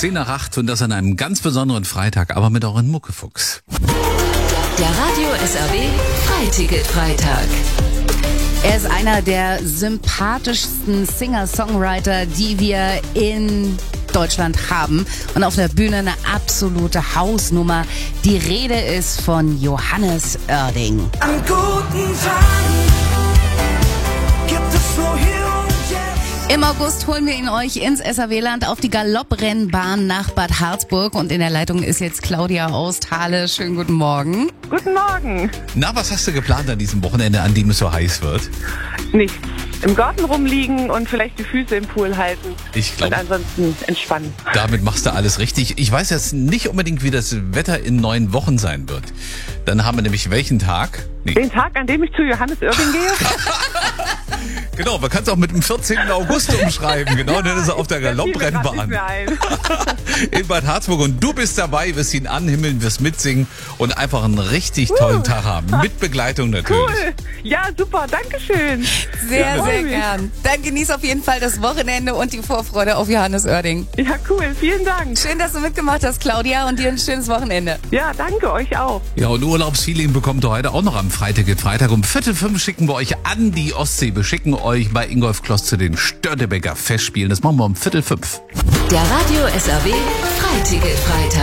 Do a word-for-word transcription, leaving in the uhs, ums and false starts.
zehn nach acht und das an einem ganz besonderen Freitag, aber mit euren Muckefuchs. Der Radio S R W Freiticket-Freitag. Er ist einer der sympathischsten Singer-Songwriter, die wir in Deutschland haben. Und auf der Bühne eine absolute Hausnummer. Die Rede ist von Johannes Oerding. An guten Tagen gibt es nur hier und jetzt. Im August holen wir ihn euch ins S R W-Land auf die Galopprennbahn nach Bad Harzburg. Und in der Leitung ist jetzt Claudia aus Thale. Schönen guten Morgen. Guten Morgen. Na, was hast du geplant an diesem Wochenende, an dem es so heiß wird? Nichts. Im Garten rumliegen und vielleicht die Füße im Pool halten. Ich glaube, und ansonsten entspannen. damit machst du alles richtig. Ich weiß jetzt nicht unbedingt, wie das Wetter in neun Wochen sein wird. Dann haben wir nämlich welchen Tag? Nee. Den Tag, an dem ich zu Johannes Oerding gehe? Genau, man kann es auch mit dem vierzehnten August umschreiben. Genau, dann ist er auf der Galopprennbahn in Bad Harzburg. Und du bist dabei, wirst ihn anhimmeln, wirst mitsingen und einfach einen richtig tollen uh. Tag haben. Mit Begleitung natürlich. Cool. Ja, super. Dankeschön. Sehr, ja, sehr gern. Dann genieß auf jeden Fall das Wochenende und die Vorfreude auf Johannes Oerding. Ja, cool. Vielen Dank. Schön, dass du mitgemacht hast, Claudia, und dir ein schönes Wochenende. Ja, danke euch auch. Ja, und Urlaubsfeeling bekommt ihr heute auch noch am Freitag. Freitag um Viertel fünf schicken wir euch an die Ostsee. Wir schicken euch bei Ingolf Kloss zu den Störtebeker Festspielen. Das machen wir um Viertel fünf. Der Radio S R W Freiticket-Freitag.